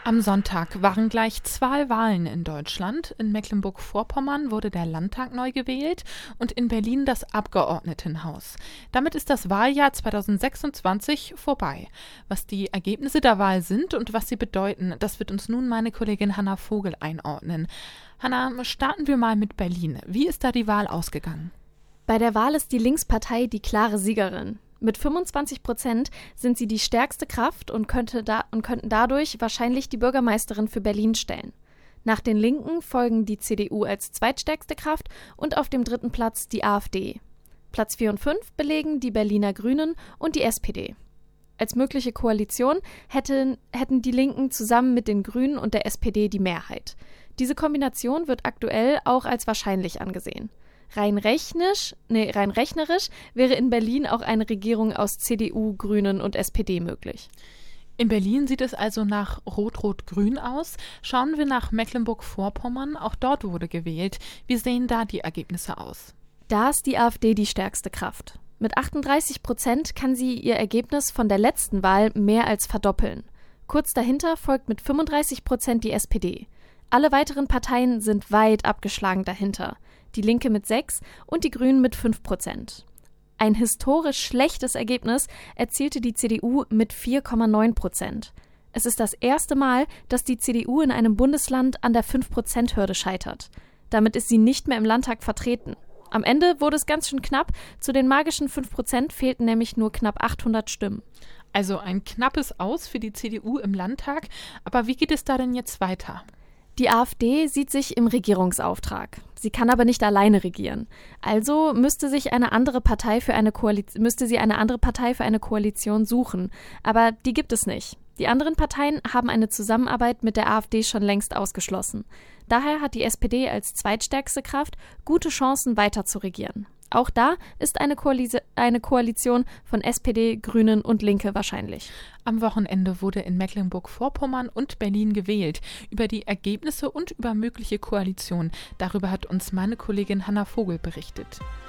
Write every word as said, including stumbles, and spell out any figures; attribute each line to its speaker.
Speaker 1: Am Sonntag waren gleich zwei Wahlen in Deutschland. In Mecklenburg-Vorpommern wurde der Landtag neu gewählt und in Berlin das Abgeordnetenhaus. Damit ist das Wahljahr zweitausendsechsundzwanzig vorbei. Was die Ergebnisse der Wahl sind und was sie bedeuten, das wird uns nun meine Kollegin Hanna Vogel einordnen. Hanna, starten wir mal mit Berlin. Wie ist da die Wahl ausgegangen?
Speaker 2: Bei der Wahl ist die Linkspartei die klare Siegerin. Mit fünfundzwanzig Prozent sind sie die stärkste Kraft und, könnte da, und könnten dadurch wahrscheinlich die Bürgermeisterin für Berlin stellen. Nach den Linken folgen die C D U als zweitstärkste Kraft und auf dem dritten Platz die AfD. Platz vier und fünf belegen die Berliner Grünen und die S P D. Als mögliche Koalition hätten, hätten die Linken zusammen mit den Grünen und der S P D die Mehrheit. Diese Kombination wird aktuell auch als wahrscheinlich angesehen. Rein rechnerisch, nee, rein rechnerisch wäre in Berlin auch eine Regierung aus C D U, Grünen und S P D möglich.
Speaker 1: In Berlin sieht es also nach Rot-Rot-Grün aus. Schauen wir nach Mecklenburg-Vorpommern. Auch dort wurde gewählt. Wie sehen da die Ergebnisse aus?
Speaker 2: Da ist die AfD die stärkste Kraft. Mit achtunddreißig Prozent kann sie ihr Ergebnis von der letzten Wahl mehr als verdoppeln. Kurz dahinter folgt mit fünfunddreißig Prozent die S P D. Alle weiteren Parteien sind weit abgeschlagen dahinter. Die Linke mit sechs und die Grünen mit fünf Prozent. Ein historisch schlechtes Ergebnis erzielte die C D U mit vier Komma neun Prozent. Es ist das erste Mal, dass die C D U in einem Bundesland an der fünf Prozent Hürde scheitert. Damit ist sie nicht mehr im Landtag vertreten. Am Ende wurde es ganz schön knapp. Zu den magischen fünf Prozent fehlten nämlich nur knapp achthundert Stimmen.
Speaker 1: Also ein knappes Aus für die C D U im Landtag. Aber wie geht es da denn jetzt weiter?
Speaker 2: Die AfD sieht sich im Regierungsauftrag. Sie kann aber nicht alleine regieren. Also müsste sich eine andere Partei für eine Koalition, müsste sie eine andere Partei für eine Koalition suchen. Aber die gibt es nicht. Die anderen Parteien haben eine Zusammenarbeit mit der AfD schon längst ausgeschlossen. Daher hat die S P D als zweitstärkste Kraft gute Chancen, weiter zu regieren. Auch da ist eine, Koali- eine Koalition von S P D, Grünen und Linke wahrscheinlich.
Speaker 1: Am Wochenende wurde in Mecklenburg-Vorpommern und Berlin gewählt. Über die Ergebnisse und über mögliche Koalitionen. Darüber hat uns meine Kollegin Hanna Vogel berichtet.